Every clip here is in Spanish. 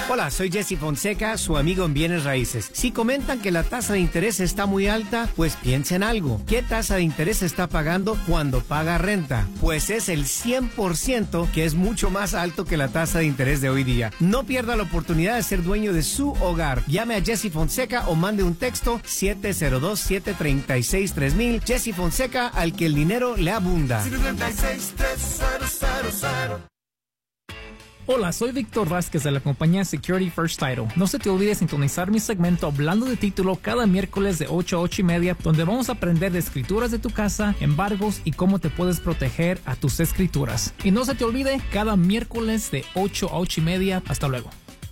Hola, soy Jesse Fonseca, su amigo en Bienes Raíces. Si comentan que la tasa de interés está muy alta, pues piensen algo. ¿Qué tasa de interés está pagando cuando paga renta? Pues es el 100%, que es mucho más alto que la tasa de interés de hoy día. No pierda la oportunidad de ser dueño de su hogar. Llame a Jesse Fonseca o mande un texto 702-736-3000. Jesse Fonseca, al que el dinero le abunda. 736-3000. Hola, soy Víctor Vázquez de la compañía Security First Title. No se te olvide sintonizar mi segmento Hablando de Título cada miércoles de 8 a 8 y media, donde vamos a aprender de escrituras de tu casa, embargos y cómo te puedes proteger a tus escrituras. Y no se te olvide, cada miércoles de 8 a 8 y media. Hasta luego.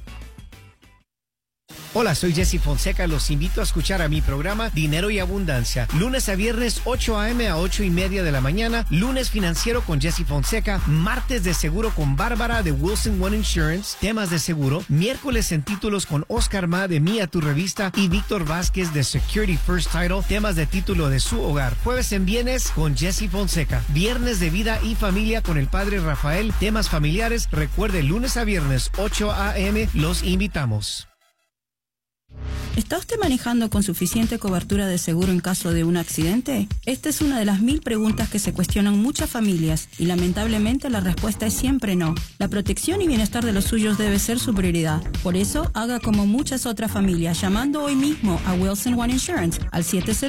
Hola, soy Jesse Fonseca. Los invito a escuchar a mi programa Dinero y Abundancia. Lunes a viernes, 8 a.m. a 8 y media de la mañana. Lunes financiero con Jesse Fonseca. Martes de seguro con Bárbara de Wilson One Insurance. Temas de seguro. Miércoles en títulos con Oscar Ma de Mía Tu Revista. Y Víctor Vázquez de Security First Title. Temas de título de su hogar. Jueves en bienes con Jesse Fonseca. Viernes de vida y familia con el padre Rafael. Temas familiares. Recuerde, lunes a viernes, 8 a.m. Los invitamos. ¿Está usted manejando con suficiente cobertura de seguro en caso de un accidente? Esta es una de las 1000 preguntas que se cuestionan muchas familias y lamentablemente la respuesta es siempre no. La protección y bienestar de los suyos debe ser su prioridad. Por eso, haga como muchas otras familias llamando hoy mismo a Wilson One Insurance al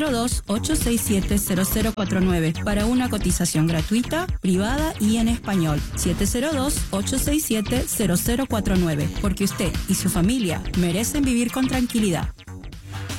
702-867-0049 para una cotización gratuita, privada y en español. 702-867-0049, porque usted y su familia merecen vivir con tranquilidad.